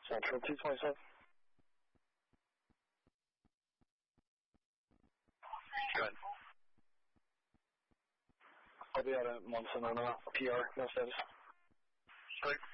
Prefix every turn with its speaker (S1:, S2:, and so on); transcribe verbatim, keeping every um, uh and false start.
S1: Central two twenty-seven.
S2: Good.
S1: I'll be out at Munson on a P R, no status.
S2: Good.